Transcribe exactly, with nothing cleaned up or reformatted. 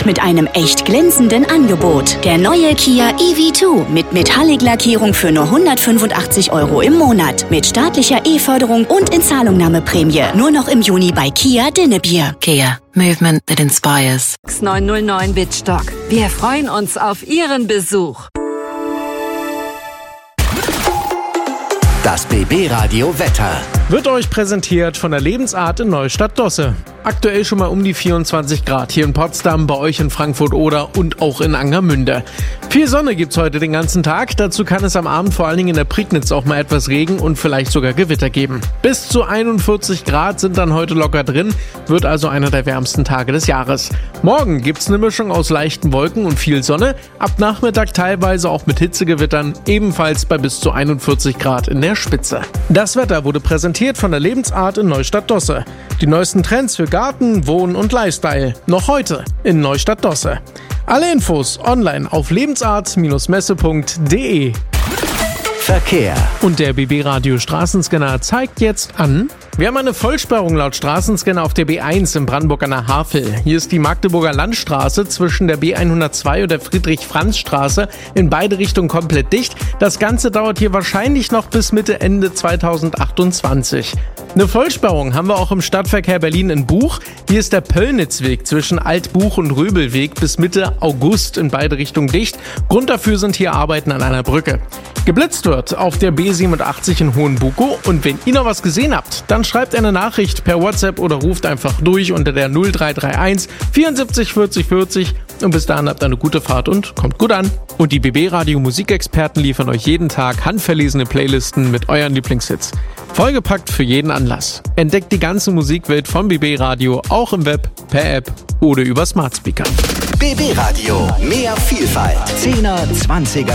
und mit einem echt glänzenden Angebot. Der neue Kia E V zwei mit Metallic-Lackierung für nur hundertfünfundachtzig Euro im Monat. Mit staatlicher E-Förderung und Inzahlungnahmeprämie. Nur noch im Juni bei Kia Dinnebier. Kia. Movement that inspires. neun null neun Wittstock. Wir freuen uns auf Ihren Besuch. Das B B-Radio Wetter wird euch präsentiert von der Lebensart in Neustadt-Dosse. Aktuell schon mal um die vierundzwanzig Grad hier in Potsdam, bei euch in Frankfurt-Oder und auch in Angermünde. Viel Sonne gibt's heute den ganzen Tag. Dazu kann es am Abend vor allen Dingen in der Prignitz auch mal etwas Regen und vielleicht sogar Gewitter geben. Bis zu einundvierzig Grad sind dann heute locker drin, wird also einer der wärmsten Tage des Jahres. Morgen gibt's eine Mischung aus leichten Wolken und viel Sonne. Ab Nachmittag teilweise auch mit Hitzegewittern, ebenfalls bei bis zu einundvierzig Grad in der Spitze. Das Wetter wurde präsentiert von der Lebensart in Neustadt-Dosse. Die neuesten Trends für Garten, Wohnen und Lifestyle. Noch heute in Neustadt-Dosse. Alle Infos online auf lebensart messe punkt de. Verkehr. Und der B B-Radio Straßenscanner zeigt jetzt an: Wir haben eine Vollsperrung laut Straßenscanner auf der B eins in Brandenburg an der Havel. Hier ist die Magdeburger Landstraße zwischen der B hundertzwei und der Friedrich-Franz-Straße in beide Richtungen komplett dicht. Das Ganze dauert hier wahrscheinlich noch bis Mitte, Ende zweitausendachtundzwanzig. Eine Vollsperrung haben wir auch im Stadtverkehr Berlin in Buch. Hier ist der Pöllnitzweg zwischen Altbuch und Röbelweg bis Mitte August in beide Richtungen dicht. Grund dafür sind hier Arbeiten an einer Brücke. Geblitzt wird auf der B siebenundachtzig in Hohenbukow, und wenn ihr noch was gesehen habt, dann schreibt eine Nachricht per WhatsApp oder ruft einfach durch unter der null drei drei eins vierundsiebzig vierzig vierzig, und bis dahin habt eine gute Fahrt und kommt gut an. Und die B B-Radio Musikexperten liefern euch jeden Tag handverlesene Playlisten mit euren Lieblingshits. Vollgepackt für jeden Anlass. Entdeckt die ganze Musikwelt vom B B-Radio auch im Web, per App oder über Smart Speaker. B B-Radio, mehr Vielfalt. zehner, zwanziger